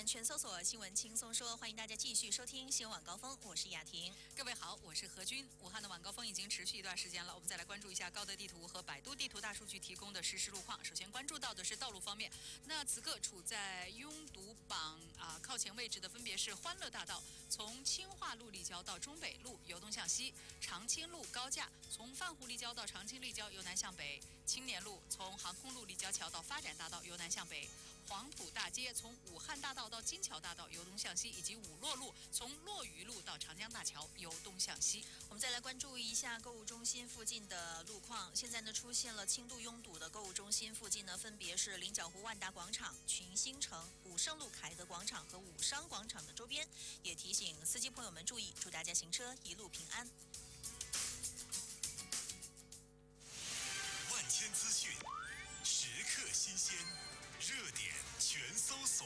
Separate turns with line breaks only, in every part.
点全搜索新闻轻松说，欢迎大家继续收听新闻晚高峰，我是雅婷。
各位好，我是何君。武汉的晚高峰已经持续一段时间了，我们再来关注一下高德地图和百度地图大数据提供的实时路况。首先关注到的是道路方面，那此刻处在拥堵榜靠前位置的分别是欢乐大道，从清化路立交到中北路由东向西；长青路高架从泛湖立交到长青立交由南向北；青年路从航空路立交桥到发展大道由南向北；黄埔大街从武汉大道到金桥大道由东向西，以及武洛路从洛榆路到长江大桥由东向西。
我们再来关注一下购物中心附近的路况。现在呢出现了轻度拥堵的购物中心附近呢，分别是菱角湖万达广场、群星城、武圣路凯德广场和武商广场的周边。也提醒司机朋友们注意，祝大家行车一路平安。
万千资讯，时刻新鲜，热点全搜索。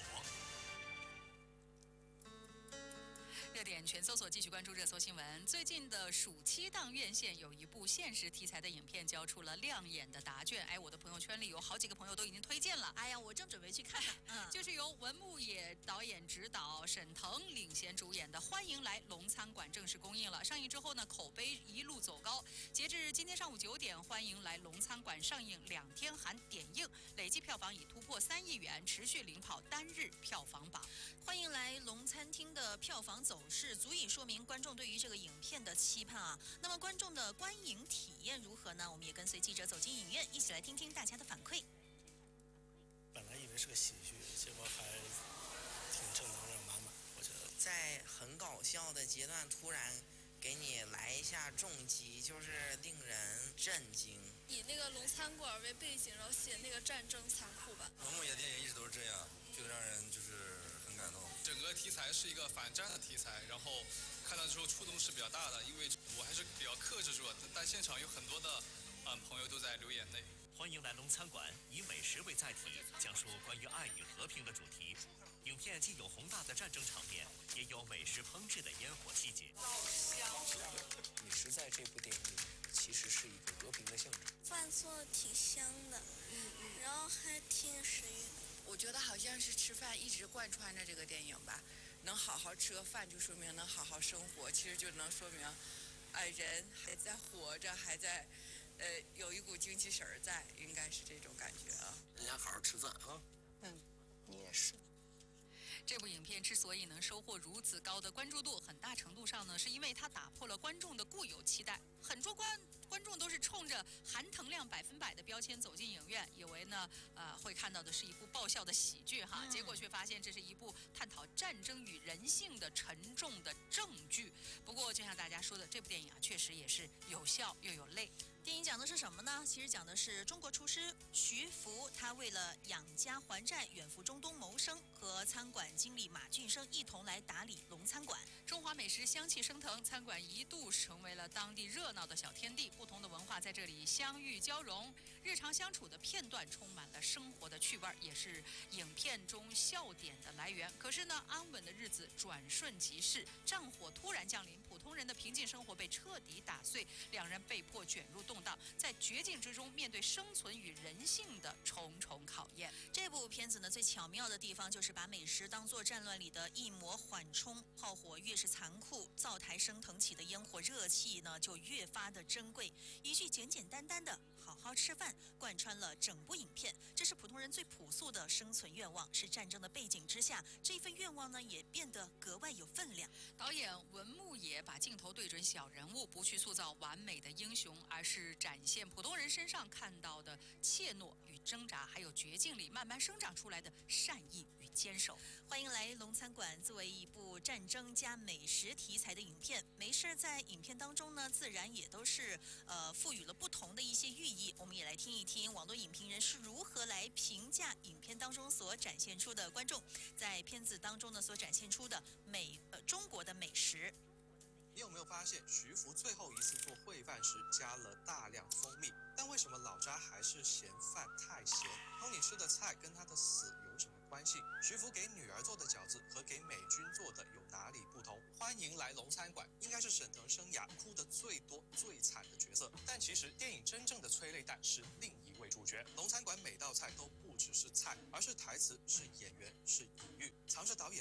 热点全搜索继续关注热搜新闻。最近的暑期档院线有一部现实题材的影片交出了亮眼的答卷。我的朋友圈里有好几个朋友都已经推荐了。
我正准备去看呢。
就是由文牧野导演执导，沈腾领衔主演的《欢迎来龙餐馆》正式公映了。上映之后呢，口碑一路走高。截至今天上午9点，《欢迎来龙餐馆》上映2天含点映，累计票房已突破3亿元，持续领跑单日票房榜。
欢迎来龙餐厅的票房走势足以说明观众对于这个影片的期盼啊。那么观众的观影体验如何呢？我们也跟随记者走进影院，一起来听听大家的反馈。
本来以为是个喜剧，结果还挺正能量满满，我觉得。
在很搞笑的阶段，突然给你来一下重击，就是令人震惊。
以那个龙餐馆为背景，然后写那个战争残酷吧。
文牧野的电影一直都是这样，就让人就是很感动。
整个题材是一个反战的题材，然后看到之后触动是比较大的，因为我还是比较克制住了，但现场有很多的朋友都在流眼泪。
欢迎来龙餐馆，以美食为载体，讲述关于爱与和平的主题。影片既有宏大的战争场面，也有美食烹制的烟火细节。
美食在这部电影里其实是一个和平的象征。
饭做的挺香的，然后还挺实用。
我觉得好像是吃饭一直贯穿着这个电影吧，能好好吃个饭就说明能好好生活，其实就能说明，人还在活着，还在，有一股精气神儿在，应该是这种感觉啊。
人家好好吃饭啊。
你也是。
这部影片之所以能收获如此高的关注度，很大程度上呢，是因为它打破了观众的固有期待。很多观众都是冲着含糖量100%的标签走进影院，以为呢，会看到的是一部爆笑的喜剧哈，结果却发现这是一部探讨战争与人性的沉重的正剧。不过，就像大家说的，这部电影确实也是有笑又有泪。
电影讲的是什么呢？其实讲的是中国厨师徐福，他为了养家还债，远赴中东谋生，和餐馆经理马俊生一同来打理龙餐馆。
中华美食香气升腾，餐馆一度成为了当地热闹的小天地，不同的文化在这里相遇交融，日常相处的片段充满了生活的趣味，也是影片中笑点的来源。可是呢，安稳的日子转瞬即逝，战火突然降临，普通人的平静生活被彻底打碎，两人被迫卷入动荡，在绝境之中面对生存与人性的重重考验。
这部片子呢，最巧妙的地方就是把美食当作战乱里的一抹缓冲，炮火越是残酷，灶台升腾起的烟火热气呢，就越发的珍贵。一句简简单单的“好好吃饭”贯穿了整部影片，这是普通人最朴素的生存愿望，是战争的背景之下，这份愿望呢，也变得格外有分量。
导演文牧野把镜头对准小人物，不去塑造完美的英雄，而是展现普通人身上看到的怯懦与挣扎，还有绝境里慢慢生长出来的善意与坚守。
欢迎来龙餐馆，作为一部战争加美食题材的影片，没事在影片当中呢，自然也都是赋予了不同的一些寓意。我们也来听一听网络影评人是如何来评价影片当中所展现出的观众在片子当中呢所展现出的中国的美食。
你有没有发现徐福最后一次做烩饭时加了大量蜂蜜？但为什么老扎还是嫌饭太咸？Tony 吃的菜跟他的死有什么关系？徐福给女儿做的饺子和给美军做的有哪里不同？欢迎来龙餐馆应该是沈腾生涯哭得最多最惨的角色，但其实电影真正的催泪弹是另一位主角。龙餐馆每道菜都不只是菜，而是台词，是演员，是隐喻，藏着导演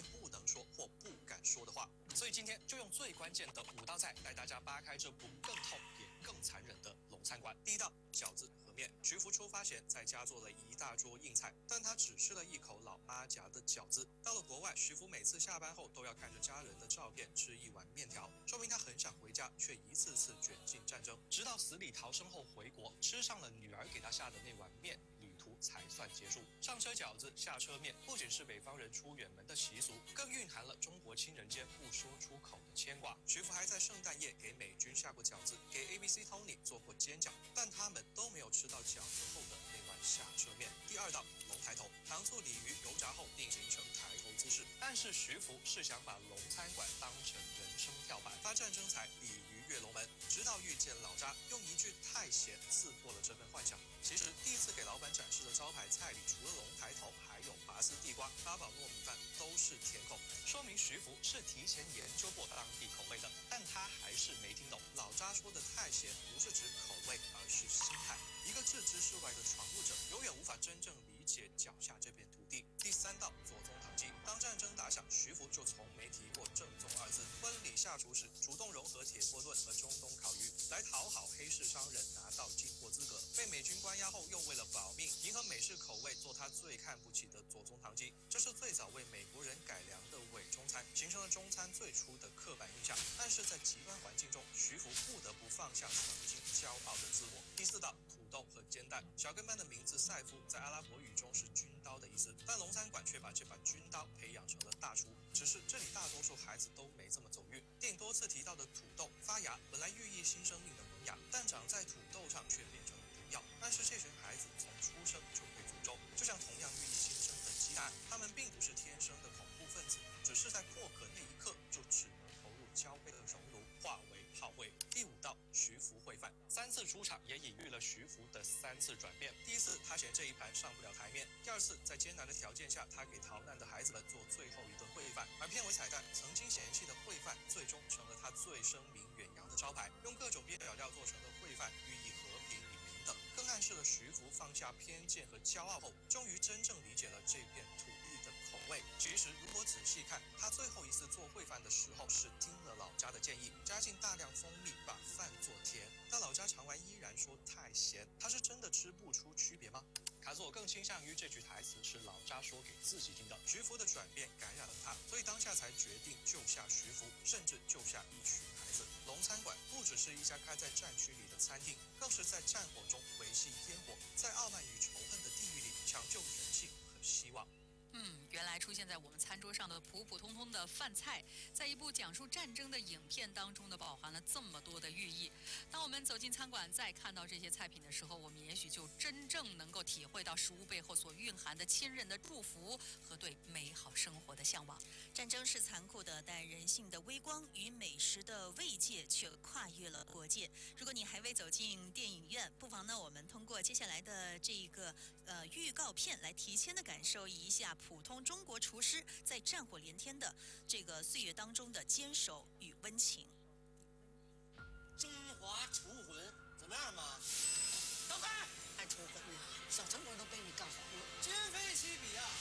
今天就用最关键的5道菜带大家扒开这部更痛也更残忍的龙餐馆。第一道饺子和面，徐福出发前在家做了一大桌硬菜，但他只吃了一口老妈夹的饺子。到了国外，徐福每次下班后都要看着家人的照片吃一碗面条，说明他很想回家，却一次次卷进战争。直到死里逃生后回国，吃上了女儿给他下的那碗面，旅途才算结束。上车饺子，下车面，不仅是北方人出远门的习俗，更蕴含了中国亲人间不说出口的牵挂。徐福还在圣诞夜给美军下过饺子，给 ABC Tony 做过煎饺，但他们都没有吃到饺子后的那碗下车面。第二道龙抬头，糖醋鲤鱼油炸后定型成抬头姿势，但是徐福是想把龙餐馆当成人生跳板，发战争财，鲤鱼跃龙门。直到遇见老扎，用一句太咸刺破了这份幻想。其实第一次给老板展示的招牌菜里，除了龙抬头，还有拔丝地瓜、八宝糯米饭，都是甜口，说明徐福是提前研究过当地口味的。但他还是没听懂老扎说的太咸，不是指口味，而是心态。一个置之事外的闯入者，永远无法真正理解脚下这片土地。第三道左宗棠鸡，当战争打响，徐福就从没提过正宗2字。婚礼下厨时，主动融合铁锅炖和中东烤鱼，来讨好黑市商人，拿到进货资格。被美军关押后，又为了保命，迎合美式口味，做他最看不起的左宗棠鸡。这是最早为美国人改良的伪中餐，形成了中餐最初的刻板印象。但是在极端环境中，徐福不得不放下曾经骄傲的自我。第四道土豆和煎蛋，小跟班的名字赛夫在阿拉伯语中是军刀的意思，但龙餐馆却把这把军刀培养成了大厨。只是这里大多数孩子都没这么走运。电影多次提到的土豆发芽，本来寓意新生命的萌芽，但长在土豆上却变成了毒药，暗示这群孩子从出生就被诅咒。就像同样寓意新生的鸡蛋，他们并不是天生的恐怖分子，只是在破壳那一刻就只能投入焦杯的熔炉，化为炮灰。第5道徐福烩饭，3次出场也隐喻了徐福的3次转变。第一次他嫌这一盘上不了台面，第2次在艰难的条件下，他给逃难的孩子们做最后一顿烩饭，而片尾彩蛋曾经嫌弃的烩饭，最终成了他最声名远扬的招牌。用各种边角料做成的烩饭，寓意和平与平等，更暗示了徐福放下偏见和骄傲后，终于真正理解了这片土地的口味。其实如果仔细看，他最后一次做烩饭的时候，是听了老扎的建议，加进大量蜂蜜，把饭做甜。但老扎尝完依然说太咸，他是真的吃不出区别吗？卡佐更倾向于这句台词是老扎说给自己听的。徐福的转变感染了他，所以当下才决定救下徐福，甚至救下一群孩子。龙餐馆不只是一家开在战区里的餐厅，更是在战火中维系烟火，在傲慢与仇恨的地狱里抢救人性和希望。
原来出现在我们餐桌上的普普通通的饭菜，在一部讲述战争的影片当中呢，饱含了这么多的寓意。当我们走进餐馆，再看到这些菜品的时候，我们也许就真正能够体会到食物背后所蕴含的亲人的祝福和对美好生活的向往。
战争是残酷的，但人性的微光与美食的慰藉却跨越了国界。如果你还未走进电影院，不妨呢，我们通过接下来的这一个预告片来提前的感受一下普通中国厨师在战火连天的这个岁月当中的坚守与温情。
中华厨魂怎么样嘛？倒开！太厨魂了，小城管都被你干黄了，今非昔比啊！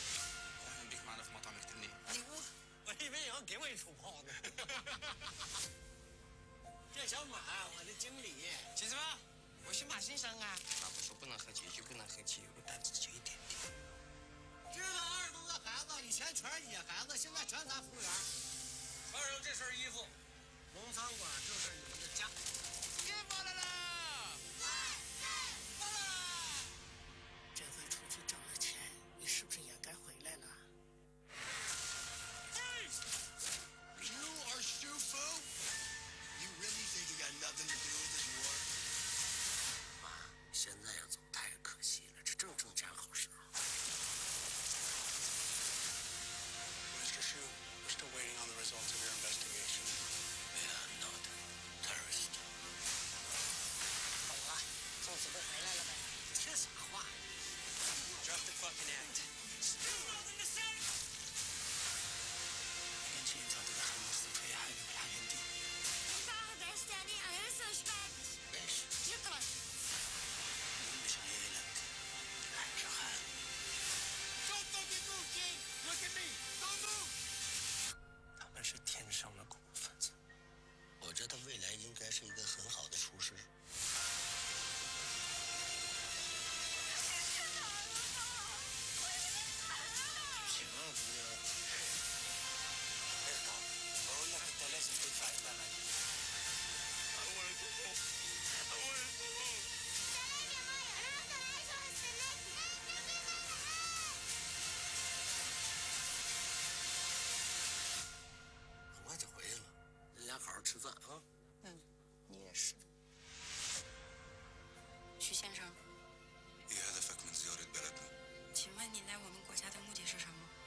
礼物，我以为也要给我一出炮呢。这小马，我的经理。
先生，我是马先生啊。爸爸说不能喝酒就不能喝酒，我胆子就一点点。
知道20多个孩子，以前全是野孩子，现在全咱服务员。
穿上这身衣服，
龙餐馆就是你们的家。
辛苦了啦！